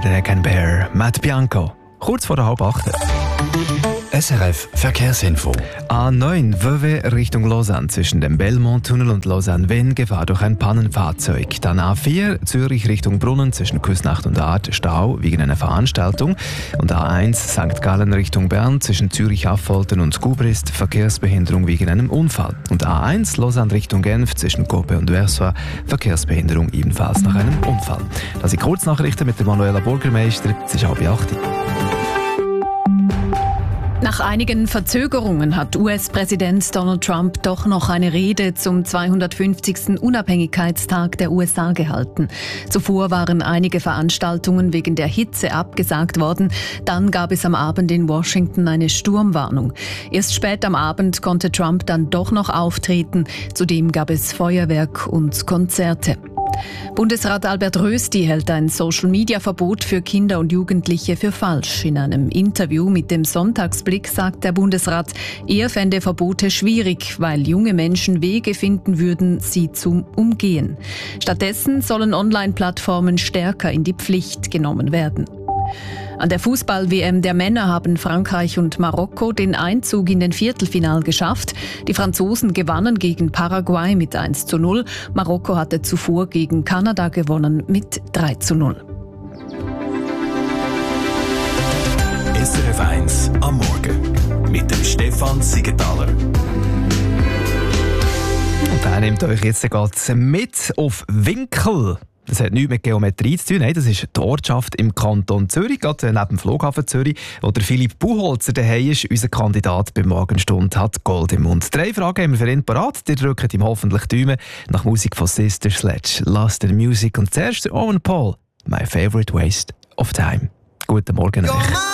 der Can Bear, Matt Bianco. Kurz vor der 7:30. SRF Verkehrsinfo. A9 Vevey Richtung Lausanne zwischen dem Belmont-Tunnel und Lausanne-Venn Gefahr durch ein Pannenfahrzeug. Dann A4 Zürich Richtung Brunnen zwischen Küsnacht und Art Stau wegen einer Veranstaltung. Und A1 St. Gallen Richtung Bern zwischen Zürich-Affoltern und Gubrist Verkehrsbehinderung wegen einem Unfall. Und A1 Lausanne Richtung Genf zwischen Cope und Versoix Verkehrsbehinderung ebenfalls nach einem Unfall. Das sind Kurznachrichten mit der Manuela Burgermeister. Es ist 7:30. Nach einigen Verzögerungen hat US-Präsident Donald Trump doch noch eine Rede zum 250. Unabhängigkeitstag der USA gehalten. Zuvor waren einige Veranstaltungen wegen der Hitze abgesagt worden. Dann gab es am Abend in Washington eine Sturmwarnung. Erst spät am Abend konnte Trump dann doch noch auftreten. Zudem gab es Feuerwerk und Konzerte. Bundesrat Albert Rösti hält ein Social-Media-Verbot für Kinder und Jugendliche für falsch. In einem Interview mit dem Sonntagsblick sagt der Bundesrat, er fände Verbote schwierig, weil junge Menschen Wege finden würden, sie zu umgehen. Stattdessen sollen Online-Plattformen stärker in die Pflicht genommen werden. An der Fußball-WM der Männer haben Frankreich und Marokko den Einzug in den Viertelfinal geschafft. Die Franzosen gewannen gegen Paraguay mit 1:0. Marokko hatte zuvor gegen Kanada gewonnen mit 3:0. SRF 1 am Morgen mit dem Stefan Siegenthaler. Und der nimmt euch jetzt gerade mit auf Winkel. Das hat nichts mit Geometrie zu tun. Nein, das ist die Ortschaft im Kanton Zürich, gerade neben dem Flughafen Zürich, wo der Philipp Buchholzer daheim ist. Unser Kandidat bei Morgenstunde hat Gold im Mund. 3 Fragen haben wir für ihn parat. Die drücken ihm hoffentlich die Daumen nach Musik von Sister Sledge, Lost in Music und zuerst Owen Paul, My Favorite Waste of Time. Guten Morgen euch.